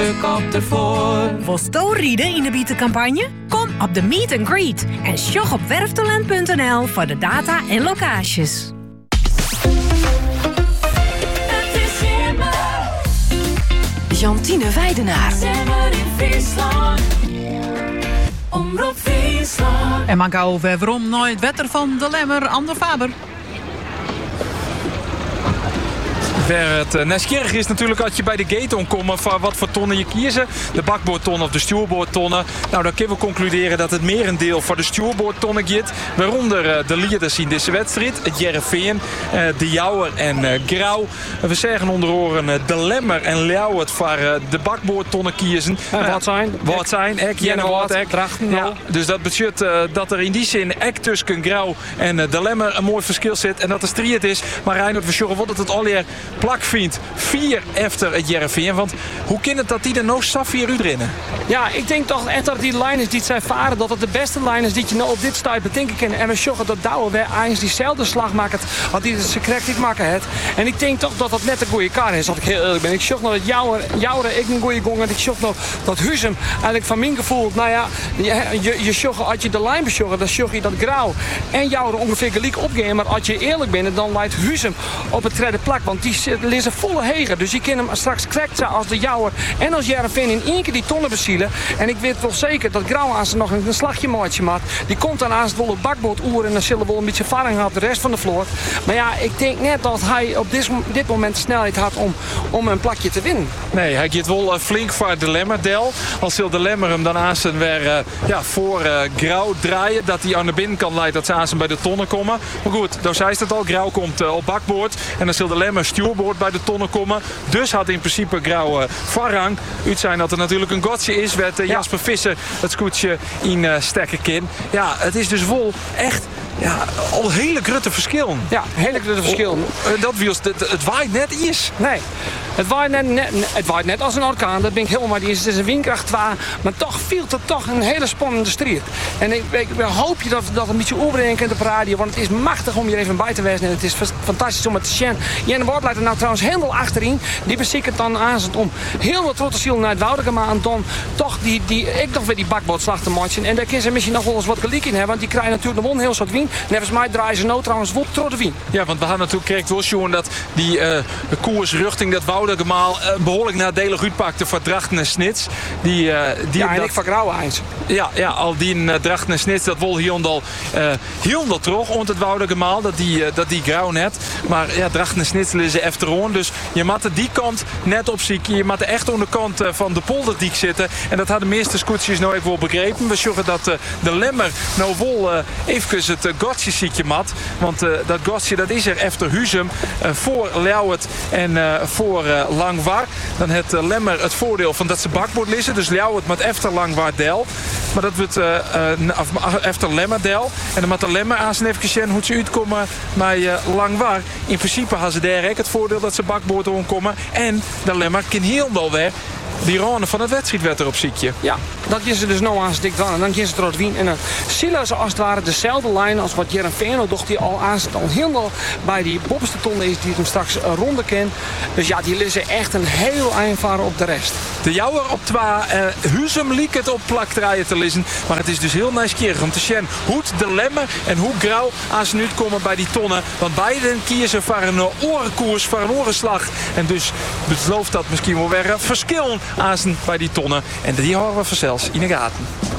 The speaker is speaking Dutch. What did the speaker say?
druk op de voor. Wil sto rieden in de bietencampagne? Kom op de Meet and Greet en sjog op werftalent.nl voor de data en locaties. Het is Simmer. Jantine Weidenaar. Simmer in Friesland. Omroep Friesland. En maar gauw weerom naar het wetter van de Lemmer, Ander Faber. Waar het nieuwsgierig is natuurlijk als je bij de gate omkomt van wat voor tonnen je kiezen. De bakboordtonnen of de stuurboordtonnen. Nou, dan kunnen we concluderen dat het merendeel voor de stuurboordtonnen gaat. Waaronder de leiders in deze wedstrijd. Het Jereveen, de Jouwer en Grauw. We zeggen onder oren de Lemmer en Ljouwert voor de bakboordtonnen kiezen. Wat zijn? Wat zijn, ek, jen en wat, ek. Ja, dus dat betekent dat er in die zin ek tussen Grauw en de Lemmer een mooi verschil zit. En dat de strijd is. Maar Reinhard, we zorgen wel dat het al hier plak vindt 4 efter het Jereveen. Want hoe kan het dat die er nou Safir uitrennen? Ja, ik denk toch echt dat die lijners die het zijn varen, dat het de beste lijners die je nou op dit stuit bedenken kan. En we zorgen dat Douwe weer eens diezelfde slag maakt als die het correct ik maken het. En ik denk toch dat dat net een goede kaart is, als ik heel eerlijk ben. Ik zorg nog dat Jouwer ik een goede gong en ik zorg nog dat Huzem eigenlijk van mijn gevoel, nou ja, je zorgt als je de lijn bezorgt, dan zorg je dat Grauw en Jouwer ongeveer gelijk opgaan. Maar als je eerlijk bent, dan leidt Huzem op het tweede plak, want die is een volle heger. Dus je kan hem straks correct zijn als de Jouwer en als Jereveen in één keer die tonnen bezielen. En ik weet wel zeker dat Grauw aan ze nog een slagje maatje maakt. Die komt dan aan het wolle bakboord oer en dan zullen we wel een beetje ervaring hebben op de rest van de vloer. Maar ja, ik denk net dat hij op dit moment de snelheid had om een plakje te winnen. Nee, hij gaat wel flink voor de Lemmerdel. Als de Lemmer hem dan aan zijn weer voor Grauw draaien. Dat hij aan de binnenkant leidt dat ze aan zijn bij de tonnen komen. Maar goed, daar zei het al. Grauw komt op bakboord. En dan zal de Lemmer stuurboord bij de tonnen komen. Dus had in principe Grauw voorrang. Uit zijn dat er natuurlijk een gotje is. Werd Jasper Visser het scootje in Stekkerkin. Ja, het is dus vol echt... Ja, al hele grote verschillen. Ja, hele grote verschillen. Het waait net is. Nee, het waait net als een orkaan. Dat ben ik helemaal niet eens. Het is een windkracht 2. Maar toch viel het toch een hele spannende strijd. En ik hoop je dat een beetje overbrengen kunt op de radio. Want het is machtig om hier even bij te wezen. En het is fantastisch om het te zien. Jen Woord leidt er nou trouwens helemaal achterin. Die beziekert dan aan zit om heel wat trots te zien naar het Woudekema. En dan toch ik nog weer die bakboordslag te matchen. En daar kunnen ze misschien nog wel eens wat gelijk in hebben. Want die krijgen natuurlijk nog wel een heel soort wien. Nevens mij draaien ze nou trouwens wat trots de wien. Ja, want we hadden natuurlijk correct wel zien dat die koers richting dat Woudekemaal behoorlijk nadelig uitpakte voor Drachten en Snits. En ik van Grauw eens. Ja, al die Drachten en Snits, dat wil heel terug rond het Woudekemaal. Dat die Grauw net. Maar ja, Drachten en Snits is efteron. Dus je moet die kant net op zieken. Je moet echt aan de kant van de polderdiek zitten. En dat hadden de meeste scootjes nou even wel begrepen. We zorgen dat de Lemmer nou wel even het gotje ziekje mat. Want dat gotje dat is er efter Huzem voor Ljouwert en voor Langwaar. Dan heeft Lemmer het voordeel van dat ze bakboord lissen. Dus Ljouwert met efter Langwaar del. Maar dat wordt efter Lemmer del. En dan moet de Lemmer aan zijn even zien hoe ze uitkomen bij Langwaar. In principe hebben ze daar ook het voordeel dat ze bakboord omkomen. En de Lemmer kan heel wel weer die ronde van het wedstrijd werd erop ziekje. Ja, dat is ze dus nou aanstikt dan. En dan gaan ze eruit wien. En dan zullen ze als het ware dezelfde lijn als wat Jereveen doch die al aanzet. Al helemaal bij die bovenste tonnen is die hem straks ronde kent. Dus ja, die lissen echt een heel eind varen op de rest. De Jouwer op 2. Huzem liek het op plakdraaien te lissen. Maar het is dus heel nieuwsgierig om te zien hoe de Lemmer en hoe Grauw aan ze nu komen bij die tonnen. Want beiden kiezen voor een orenkoers, voor een orenslag. En dus belooft dat misschien wel weer verschil aan bij die tonnen. En die horen we vanzelfs in de gaten.